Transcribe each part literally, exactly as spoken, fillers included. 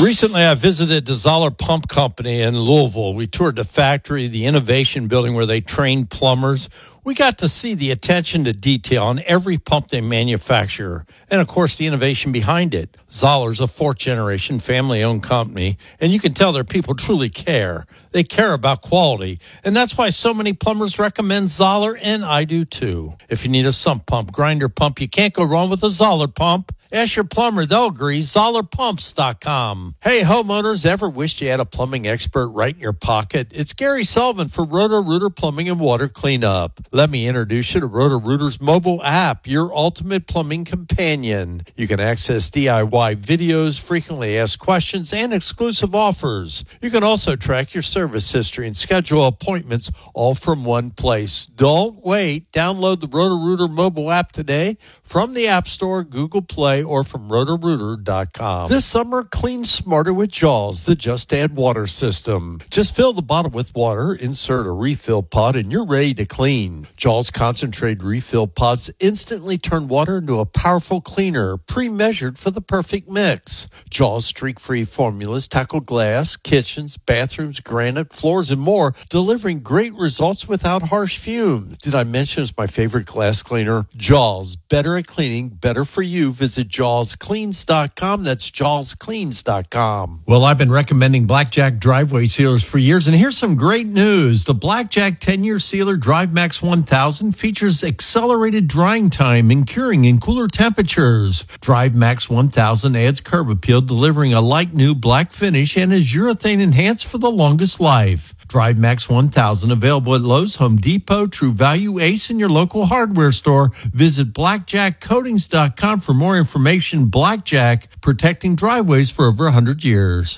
Recently, I visited the Zoller Pump Company in Louisville. We toured the factory, the innovation building where they train plumbers. We got to see the attention to detail on every pump they manufacture, and of course the innovation behind it. Zoller's a fourth-generation family-owned company, and you can tell their people truly care. They care about quality, and that's why so many plumbers recommend Zoller, and I do too. If you need a sump pump, grinder pump, you can't go wrong with a Zoller pump. Ask your plumber, they'll agree. Zoller Pumps dot com. Hey, homeowners, ever wished you had a plumbing expert right in your pocket? It's Gary Sullivan for Roto-Rooter Plumbing and Water Cleanup. Let me introduce you to Roto-Rooter's mobile app, your ultimate plumbing companion. You can access D I Y videos, frequently asked questions, and exclusive offers. You can also track your service history and schedule appointments all from one place. Don't wait. Download the Roto-Rooter mobile app today from the App Store, Google Play, or from roto rooter dot com. This summer, clean smarter with Jaws, the Just Add Water system. Just fill the bottle with water, insert a refill pod, and you're ready to clean. Jaws concentrated refill pods instantly turn water into a powerful cleaner, pre-measured for the perfect mix. Jaws streak-free formulas tackle glass, kitchens, bathrooms, granite, floors, and more, delivering great results without harsh fumes. Did I mention it's my favorite glass cleaner? Jaws, better at cleaning, better for you. Visit jaws cleans dot com. That's jaws cleans dot com. Well, I've been recommending Blackjack driveway sealers for years, and here's some great news. The Blackjack ten-year sealer DriveMax one thousand features accelerated drying time and curing in cooler temperatures. DriveMax one thousand adds curb appeal, delivering a light new black finish, and is urethane enhanced for the longest life. DriveMax one thousand available at Lowe's, Home Depot, True Value, Ace, and your local hardware store. Visit blackjack coatings dot com for more information. Blackjack, protecting driveways for over one hundred years.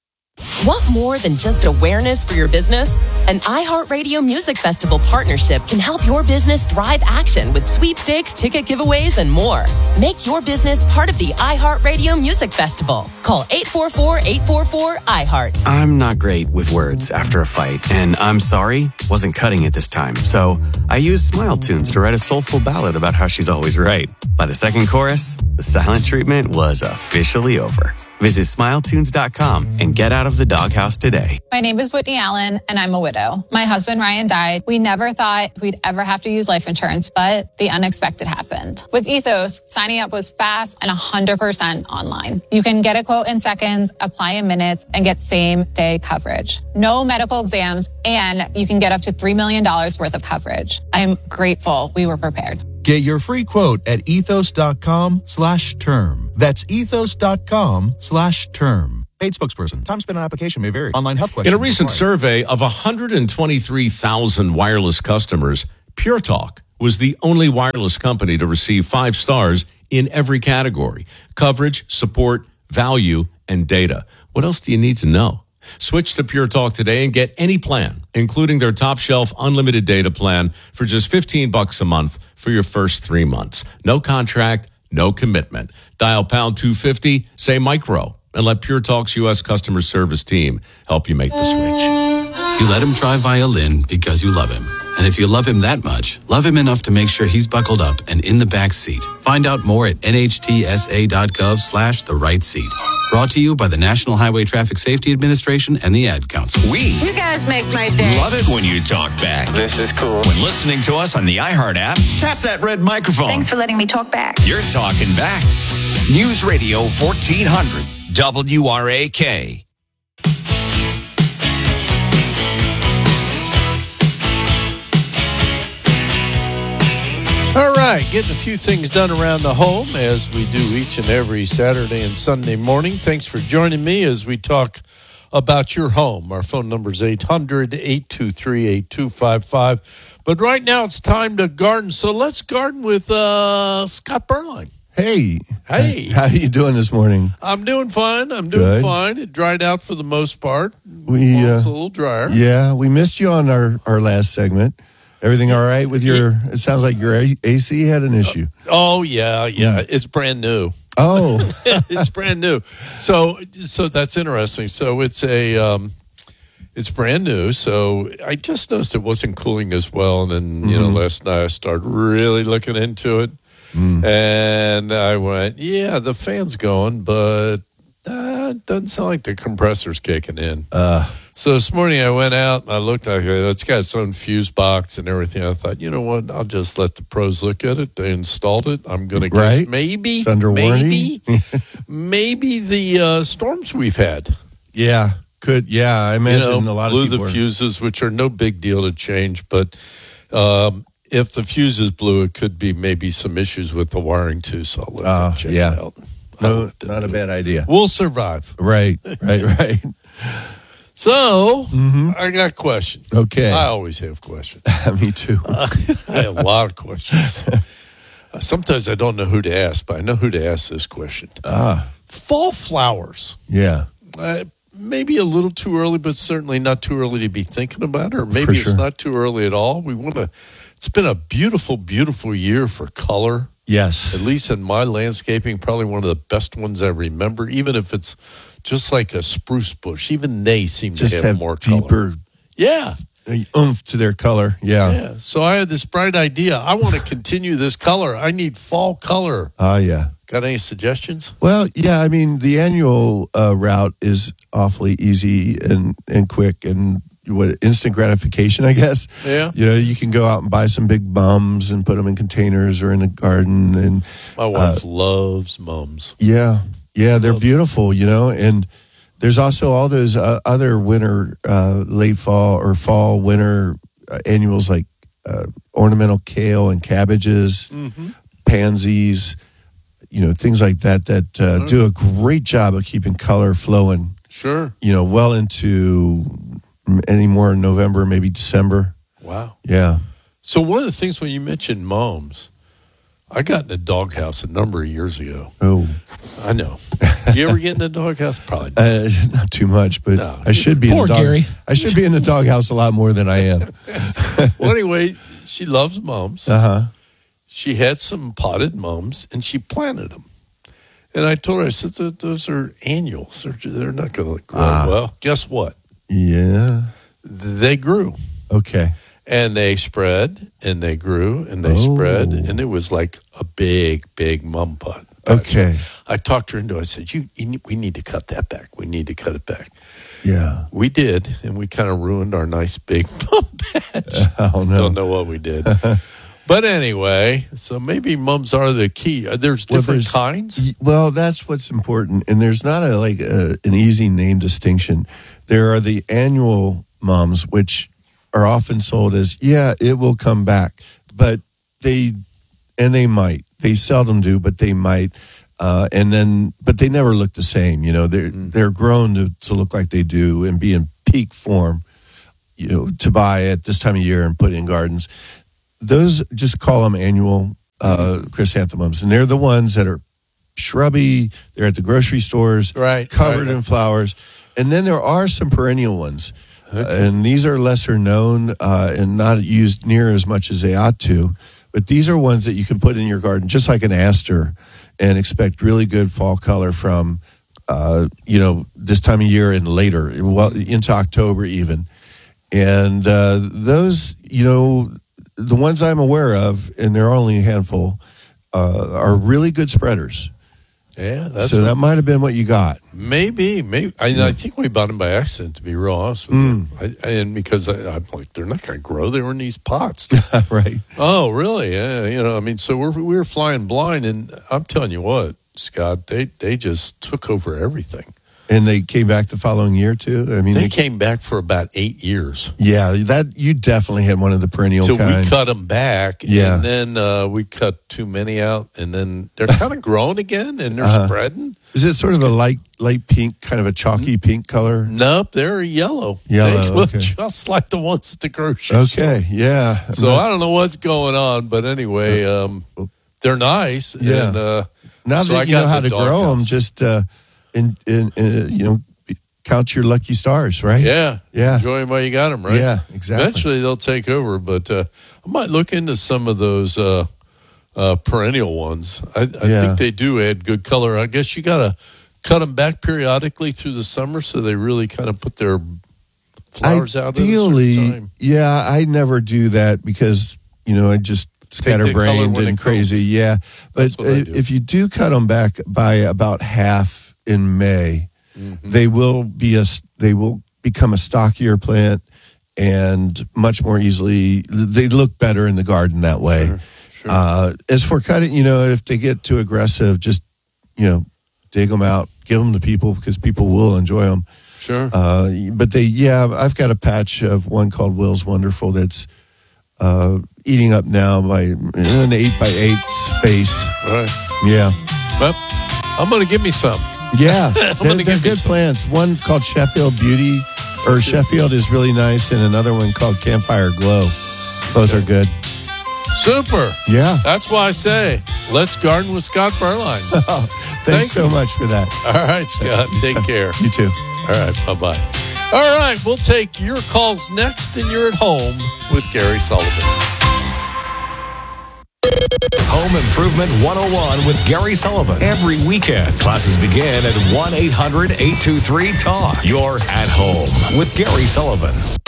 Want more than just awareness for your business? An iHeartRadio Music Festival partnership can help your business drive action with sweepstakes, ticket giveaways, and more. Make your business part of the iHeartRadio Music Festival. Call eight four four, eight four four, I heart. I'm not great with words after a fight, and I'm sorry wasn't cutting it this time. So I used Smile Tunes to write a soulful ballad about how she's always right. By the second chorus, the silent treatment was officially over. Visit smile tunes dot com and get out of the doghouse today. My name is Whitney Allen, and I'm a widow. My husband, Ryan, died. We never thought we'd ever have to use life insurance, but the unexpected happened. With Ethos, signing up was fast and one hundred percent online. You can get a quote in seconds, apply in minutes, and get same-day coverage. No medical exams, and you can get up to three million dollars worth of coverage. I'm grateful we were prepared. Get your free quote at ethos dot com slash term. That's ethos dot com slash term. Paid spokesperson. Time spent on application may vary. Online health questions. In a recent required. survey of one hundred twenty-three thousand wireless customers, Pure Talk was the only wireless company to receive five stars in every category: coverage, support, value, and data. What else do you need to know? Switch to Pure Talk today and get any plan, including their top shelf unlimited data plan for just fifteen bucks a month for your first three months. No contract, no commitment. Dial pound two fifty, say micro, and let Pure Talk's U S customer service team help you make the switch. You let him try violin because you love him. And if you love him that much, love him enough to make sure he's buckled up and in the back seat. Find out more at N H T S A dot gov slash the right seat. Brought to you by the National Highway Traffic Safety Administration and the Ad Council. We You guys make my day. love it when you talk back. This is cool. When listening to us on the iHeart app, tap that red microphone. Thanks for letting me talk back. You're talking back. News Radio fourteen hundred W R A K. All right, getting a few things done around the home as we do each and every Saturday and Sunday morning. Thanks for joining me as we talk about your home. Our phone number is eight hundred, eight two three, eight two five five. But right now it's time to garden, so let's garden with uh, Scott Berline. Hey. Hey. How are you doing this morning? I'm doing fine. I'm doing Good. fine. It dried out for the most part. We, well, it's uh, a little drier. Yeah, we missed you on our, our last segment. Everything all right with your, it sounds like your A C had an issue. Oh, yeah, yeah. It's brand new. Oh. It's brand new. So so that's interesting. So it's a um, it's brand new. So I just noticed it wasn't cooling as well. And then, you Mm-hmm. know, last night I started really looking into it. Mm. And I went, yeah, the fan's going, but uh, Uh, it doesn't sound like the compressor's kicking in. Uh, so this morning I went out and I looked at it. It's got its own fuse box and everything. I thought, you know what? I'll just let the pros look at it. They installed it. I'm going to guess Right. maybe, It's under maybe, warranty. maybe the uh, storms we've had. yeah, could yeah. I imagine you know, a lot blew of people the are- fuses, which are no big deal to change. But um, if the fuses blew, it could be maybe some issues with the wiring too. So I'll let Uh, them check yeah. it out. No, not a bad idea. We'll survive. Right, right, right. So I got questions. Okay. I always have questions. Me too. I have a lot of questions. Uh, Sometimes I don't know who to ask, but I know who to ask this question. Ah, Fall flowers. yeah. Uh, maybe a little too early, but certainly not too early to be thinking about it. Or maybe For it's sure. not too early at all. We want to. It's been a beautiful, beautiful year for color. Yes. At least in my landscaping, probably one of the best ones I remember. Even if it's just like a spruce bush, even they seem Just to have, have more color. deeper Yeah. oomph to their color. Yeah. Yeah. So I had this bright idea. I want to continue this color. I need fall color. Ah, yeah. Got any suggestions? Well, yeah. I mean, the annual uh, route is awfully easy and and quick and what instant gratification, I guess. Yeah. You know, you can go out and buy some big mums and put them in containers or in the garden, and My wife loves mums. yeah, yeah, they're beautiful. You know, and there's also all those uh, other winter, uh, late fall or fall winter uh, annuals like uh, ornamental kale and cabbages, pansies, you know, things like that that uh, do a great job of keeping color flowing. Sure. You know, well into any more November, maybe December. Wow. Yeah. So one of the things when you mentioned mums, I got in a doghouse a number of years ago. Oh, I know. You ever get in a doghouse? Probably not. uh, not too much, but No. I should be Poor in the dog. Gary. I should be in the doghouse a lot more than I am. Well, anyway, she loves mums. Uh huh. She had some potted mums, and she planted them. And I told her, I said, "Th- those are annuals. They're, they're not going to grow Ah. well. Guess what? Yeah. They grew. Okay. And they spread, and they grew, and they Oh. spread, and it was like a big, big mum pot. Okay. I talked her into it. I said, you, you, we need to cut that back. We need to cut it back. Yeah. We did, and we kind of ruined our nice big mum patch. Oh no. Don't know what we did. But anyway, so maybe mums are the key. Uh, There's Well, different there's- kinds. Y- Well, that's what's important, and there's not a like a, an easy name distinction. There are the annual mums, which are often sold as yeah, it will come back, but they and they might. They seldom do, but they might. Uh, and then, but they never look the same. You know, they're they're grown to, to look like they do and be in peak form. You know, to buy at this time of year and put in gardens. Those just call them annual uh, chrysanthemums, and they're the ones that are shrubby. They're at the grocery stores, Right, covered right. in flowers. And then there are some perennial ones, uh, and these are lesser known uh, and not used near as much as they ought to. But these are ones that you can put in your garden, just like an aster, and expect really good fall color from, uh, you know, this time of year and later, well into October even. And uh, those, you know, the ones I'm aware of, and there are only a handful, uh, are really good spreaders. Yeah, that's so that might have been what you got. maybe. Maybe I, I think we bought them by accident. To be real honest with Mm. you, I, and because I, I'm like, they're not going to grow. They were in these pots. Right. Oh, really? Yeah. You know, I mean, so we're we were flying blind, and I'm telling you what, Scott, they they just took over everything. And they came back the following year too. I mean, They came back for about eight years. yeah, that you definitely had one of the perennial So kind. we cut them back, Yeah. and then uh, we cut too many out, and then they're kind of growing again, and they're Uh-huh. spreading. Is it sort of a light light pink, kind of a chalky pink color? Nope, they're yellow. Yellow, They look okay. just like the ones at the grocery store. Okay, yeah. So But I don't know what's going on, but anyway, um, they're nice. Yeah. And, uh, now so that I you know got how the to grow them, doghouse. just uh, in, in, in, you know, count your lucky stars, right? Yeah, Yeah. Enjoy them while you got them, right? Yeah, exactly. Eventually they'll take over, but uh, I might look into some of those uh, uh, perennial ones. I, I Yeah. think they do add good color. I guess you got to cut them back periodically through the summer so they really kind of put their flowers out at a certain Ideally, time. yeah, I never do that because you know I just the color scatterbrained when and it crazy. Yeah, but That's what I uh, do. if you do cut them back by about half in May, mm-hmm. they will be a they will become a stockier plant and much more easily. They look better in the garden that way. Sure, sure. Uh, as for cutting, you know, if they get too aggressive, just you know, dig them out, give them to people because people will enjoy them. Sure. Uh, but they, yeah, I've got a patch of one called Will's Wonderful that's uh, eating up now by an eight by eight space. Right. Yeah. Well, I'm going to give me some. Yeah. I'm they're gonna they're give me good some. plants. One called Sheffield Beauty, or Sheffield is really nice, and another one called Campfire Glow. Both are good. Super. Yeah. That's why I say, let's garden with Scott Berline. Oh, thanks Thank so you. much for that. All right, Scott. Take care. You too. All right. Bye-bye. All right. We'll take your calls next, and you're at home with Gary Sullivan. Home Improvement one oh one with Gary Sullivan. Every weekend, classes begin at one eight hundred eight two three talk. You're at home with Gary Sullivan.